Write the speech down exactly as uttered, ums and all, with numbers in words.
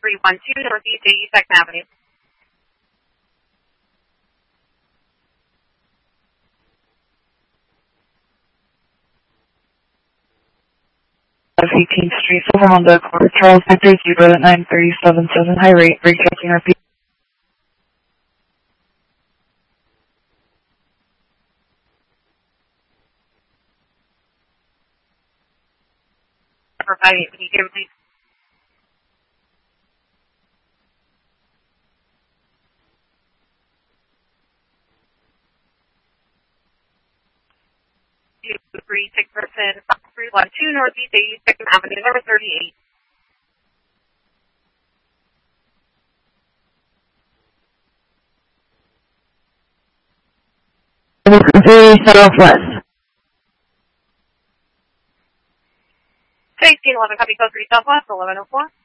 three one two Northeast eighty-second Avenue. eighteenth Street, Silver Honda Accord, Charles Victor Zebra, nine three seven seven, high rate, brake checking, repeat. Number five eight, can you give me? two three six percent, three one two Northeast eighty-second Avenue, number thirty-eight. three Southwest. sixteen eleven, copy code three Southwest, eleven oh four.